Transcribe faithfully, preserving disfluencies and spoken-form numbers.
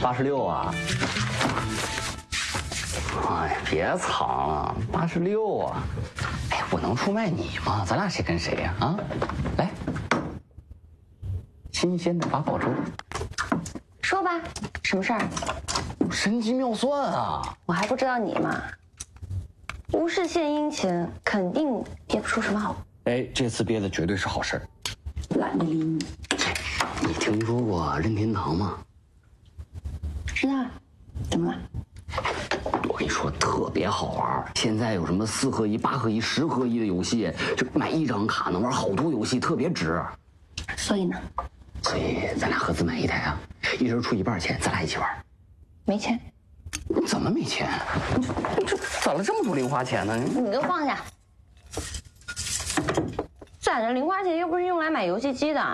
八十六啊！哎，别藏了，八十六啊！哎，我能出卖你吗？咱俩谁跟谁呀？啊，来，新鲜的八宝粥。 说吧，什么事儿？ 神机妙算啊！ 我还不知道你嘛。无事献殷勤，肯定憋不出什么好。 哎，这次憋的绝对是好事儿。 懒得理你。 你听说过任天堂吗？ 知道。怎么了？ 我跟你说，特别好玩。现在有什么四合一、八合一、十合一的游戏，就买一张卡能玩好多游戏，特别值。 所以呢？ 所以咱俩合资买一台啊，一人出一半钱，咱俩一起玩。 没钱。 怎么没钱？你这攒了这么多零花钱呢？ 你给我放下！攒着零花钱又不是用来买游戏机的。